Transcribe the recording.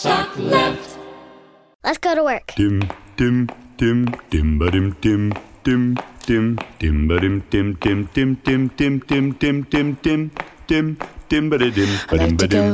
Sock left. Let's go to work. Dim, dim, dim, dim, ba-dim, dim, dim, dim, dim, ba-dim, dim, dim, dim, dim, dim, dim, dim, dim, dim, dim, dim, ba-da-dim, ba-dim, ba-dim.